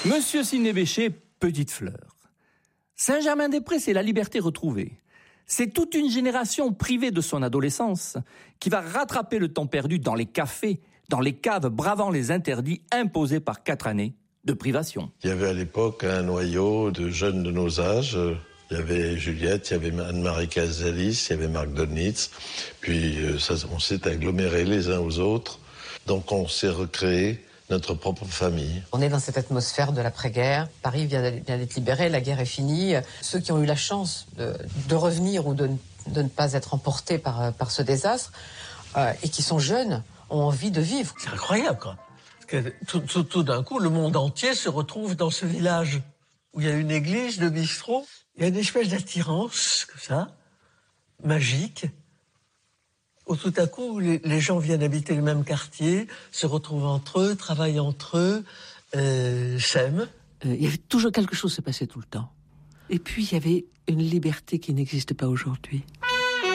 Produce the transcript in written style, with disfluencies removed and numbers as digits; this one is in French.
Monsieur Sidney-Bechet, petite fleur. Saint-Germain-des-Prés, c'est la liberté retrouvée. C'est toute une génération privée de son adolescence qui va rattraper le temps perdu dans les cafés, dans les caves, bravant les interdits imposés par 4 années de privation. Il y avait à l'époque un noyau de jeunes de nos âges. Il y avait Juliette, il y avait Anne-Marie Casalis, il y avait Marc Donitz. Puis on s'est agglomérés les uns aux autres. Donc on s'est recréé notre propre famille. On est dans cette atmosphère de l'après-guerre. Paris vient d'être libéré, la guerre est finie. Ceux qui ont eu la chance de revenir ou de ne pas être emportés par ce désastre et qui sont jeunes ont envie de vivre. C'est incroyable, quoi. Parce que tout d'un coup, le monde entier se retrouve dans ce village où il y a une église, le bistrot. Il y a une espèce d'attirance, comme ça, magique, où tout à coup, les gens viennent habiter le même quartier, se retrouvent entre eux, travaillent entre eux, s'aiment. Il y avait toujours quelque chose qui se passait tout le temps. Et puis, il y avait une liberté qui n'existe pas aujourd'hui.